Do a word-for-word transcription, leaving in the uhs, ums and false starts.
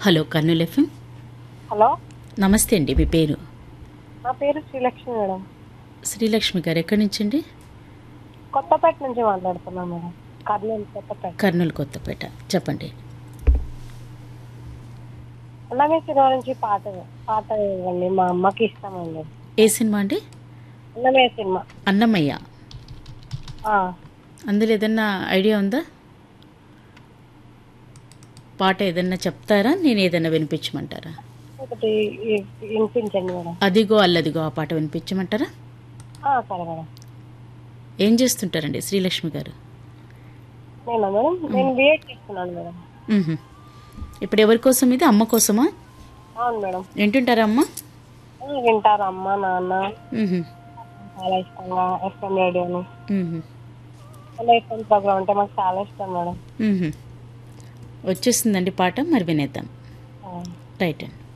Hello Kurnool FM. Hello, నమస్తే అండి, మీ పేరు? నా పేరు శ్రీలక్ష్మి మేడం. శ్రీలక్ష్మి గారు ఎక్కడి నుంచి అండి? కొత్తపేట నుంచి మాట్లాడుతున్నాను మేడం. కర్నూలు కొత్తపేట. కర్నూలు కొత్తపేట, చెప్పండి. అన్నమే సినిమా నుంచి పాట పాట ఇవ్వండి, మా అమ్మకి ఇష్టమండి. ఏ సినిమా అండి? అన్నమే సినిమా. అన్నమయ్య. ఆ, అందులో ఏదన్నా ఐడియా ఉందా? పాట ఏదన్నా చెప్తారా, నేను ఏదన్నా వినిపించమంటారా? ఒకటి వి- వినిపించండి మేడం. అదిగో అల్లదిగో ఆ పాట వినిపించమంటారా? ఆ, సరే మేడం. ఏం చేస్తుంటారండి శ్రీలక్ష్మి గారు? నేనా మేడం? నేను బిఎడ్ చేస్తున్నాను మేడం. మ్హూ. ఇప్పుడు ఎవరి కోసం ఇది? అమ్మ కోసమా? అవును మేడం. వింటుంటారా అమ్మ? ఆ, వింటారు అమ్మ నాన్న మ్హూ. చాలా ఇష్టంగా. ఎఫ్ఎం రేడియోని మ్హూ. అలా ఎఫ్ఎం ప్రోగ్రామ్ అంటే మాకు చాలా ఇష్టం మేడం. మ్హూ. వచ్చేసిందండి పాట, మరి వినేద్దాం. ఆ. రైట్ అండి.